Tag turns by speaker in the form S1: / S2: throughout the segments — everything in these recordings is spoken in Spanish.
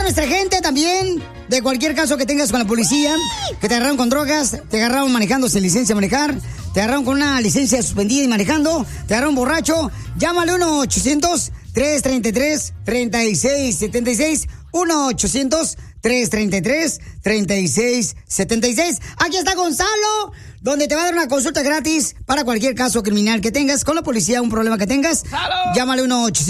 S1: a nuestra gente también de cualquier caso que tengas con la policía, que te agarraron con drogas, te agarraron manejando sin licencia de manejar, te agarraron con una licencia suspendida y manejando, te agarraron borracho. Llámale 1-800-333-3676. 1-800-333-3676. Aquí está Gonzalo, donde te va a dar una consulta gratis para cualquier caso criminal que tengas con la policía, un problema que tengas. ¡Salud! Llámale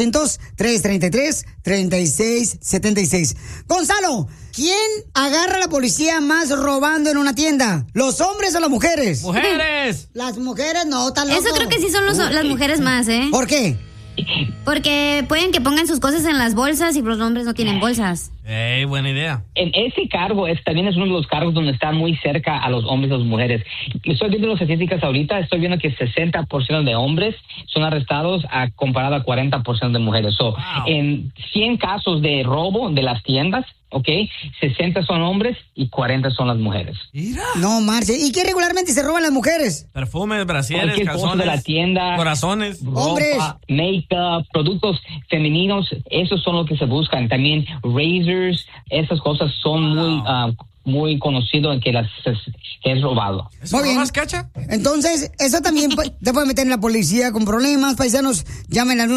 S1: 1-800-333-3676. Gonzalo, ¿quién agarra a la policía más robando en una tienda? ¿Los hombres o las mujeres?
S2: ¡Mujeres!
S1: Las mujeres no, tan loco.
S3: Eso creo que sí son las mujeres más, ¿eh?
S1: ¿Por qué?
S3: Porque pueden que pongan sus cosas en las bolsas y los hombres no tienen bolsas.
S2: Buena idea.
S4: En ese cargo también es uno de los cargos donde está muy cerca a los hombres y las mujeres. Estoy viendo las estadísticas ahorita, estoy viendo que 60% de hombres son arrestados comparado a 40% de mujeres. So, en 100 casos de robo de las tiendas, 60 son hombres y 40 son las mujeres.
S2: Mira.
S1: No, Marce. ¿Y qué regularmente se roban las mujeres?
S2: Perfumes, brasieres,
S4: cualquier
S2: calzones,
S4: cosa de la tienda,
S2: corazones,
S1: hombres,
S4: ropa, make-up, productos femeninos, esos son los que se buscan. También razors, esas cosas son muy conocido en que es robado.
S1: Muy bien.
S2: Cacha?
S1: Entonces, eso también te puede meter en la policía con problemas. Paisanos, llamen al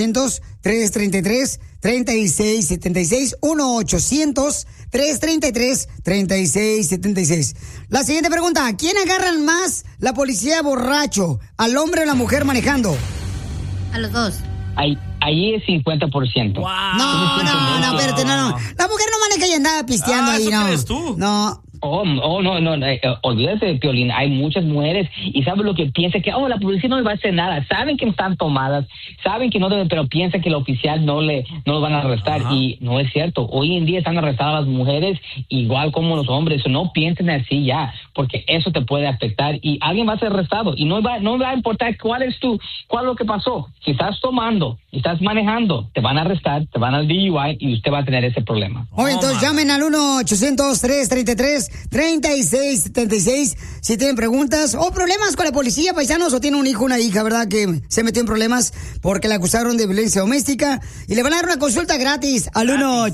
S1: 1-800-333-3676. 1-800-333-3676. La siguiente pregunta: ¿quién agarran más la policía borracho? ¿Al hombre o la mujer manejando?
S3: A los dos.
S4: Ahí es 50%.
S2: Wow.
S1: No, espérate, no. La mujer no maneja y anda pisteando ahí,
S2: ¿eso
S1: no.
S2: crees tú?
S1: No.
S4: No, olvídate, Piolín, hay muchas mujeres y saben lo que piensan, que la policía no le va a hacer nada, saben que están tomadas, saben que no deben, pero piensan que el oficial no lo van a arrestar. Ajá. Y no es cierto. Hoy en día están arrestadas las mujeres igual como los hombres. No piensen así ya, porque eso te puede afectar y alguien va a ser arrestado y no va a importar cuál es lo que pasó. Si estás tomando y estás manejando, te van a arrestar, te van al DUI y usted va a tener ese problema.
S1: Entonces llamen al 1-800-333-3676 si tienen preguntas o problemas con la policía, paisanos, o tienen un hijo o una hija, ¿verdad?, que se metió en problemas porque la acusaron de violencia doméstica, y le van a dar una consulta gratis al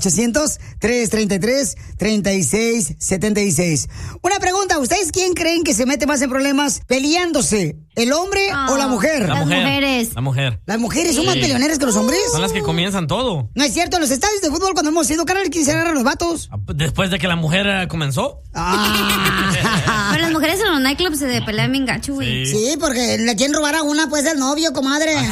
S1: 1-800-333-3676. Una pregunta: ¿ustedes quién creen que se mete más en problemas peleándose? ¿El hombre o la mujer?
S3: Las mujeres.
S2: La mujer.
S1: ¿Las mujeres son más peleoneras que los hombres?
S2: Son las que comienzan todo.
S1: No es cierto, en los estadios de fútbol cuando hemos ido, carnal, ¿quién se agarra a los vatos?
S2: Después de que la mujer comenzó.
S3: Pero las mujeres en los nightclubs se pelean bien gacho, güey.
S1: Sí, porque le quieren robar a una, pues, el novio, comadre.